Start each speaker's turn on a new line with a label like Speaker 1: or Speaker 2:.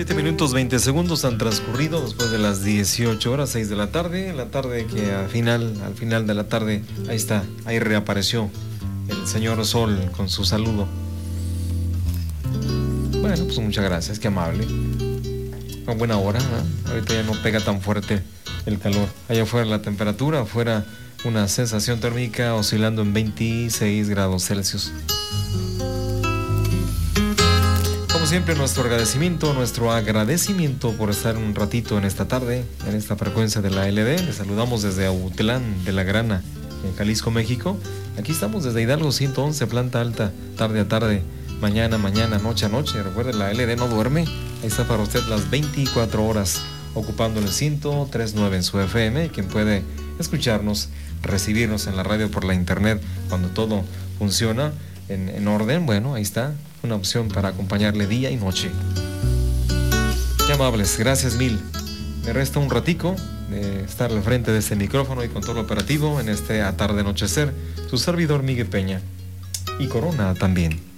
Speaker 1: 7 minutos 20 segundos han transcurrido después de las 18 horas, 6 de la tarde. La tarde que al final de la tarde, ahí está, ahí reapareció el señor Sol con su saludo. Bueno, pues muchas gracias, qué amable. A buena hora, ¿eh? Ahorita ya no pega tan fuerte el calor. Allá afuera la temperatura, afuera una sensación térmica oscilando en 26 grados Celsius. Como siempre, nuestro agradecimiento por estar un ratito en esta tarde, en esta frecuencia de la LD. Les saludamos desde Autlán de la Grana, en Jalisco, México. Aquí estamos desde Hidalgo 111, planta alta, tarde a tarde, mañana, noche a noche. Recuerden, la LD no duerme. Ahí está para usted las 24 horas, ocupando el 103.9 en su FM. Quien puede escucharnos, recibirnos en la radio por la internet cuando todo funciona en orden, bueno, ahí está, una opción para acompañarle día y noche. Qué amables, gracias mil. Me resta un ratico de estar al frente de este micrófono y control operativo en este atarde anochecer. Su servidor Miguel Peña y Corona también.